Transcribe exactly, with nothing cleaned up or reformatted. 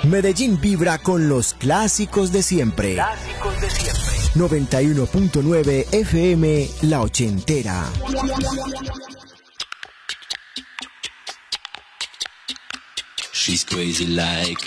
Medellín vibra con los clásicos de siempre. Clásicos de siempre. noventa y uno punto nueve F M La Ochentera. She's crazy like